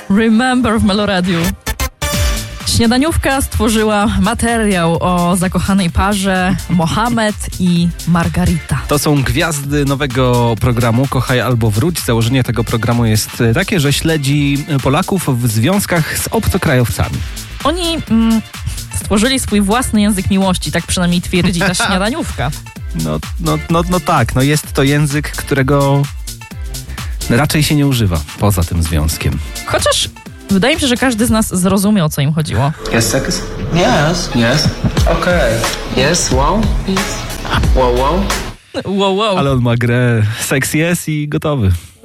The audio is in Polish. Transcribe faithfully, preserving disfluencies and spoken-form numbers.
Remember w Meloradiu. Śniadaniówka stworzyła materiał o zakochanej parze Mohamed i Margarita. To są gwiazdy nowego programu Kochaj albo wróć. Założenie tego programu jest takie, że śledzi Polaków w związkach z obcokrajowcami. Oni mm, stworzyli swój własny język miłości, tak przynajmniej twierdzi ta śniadaniówka. No, no, no, no tak, no jest to język, którego raczej się nie używa poza tym związkiem. Chociaż wydaje mi się, że każdy z nas zrozumiał, o co im chodziło. Yes, seconds? Yes. Yes. Okay. Yes, wow. Yes. Wow, wow. Wow, wow. Ale on ma grę seks jest i gotowy.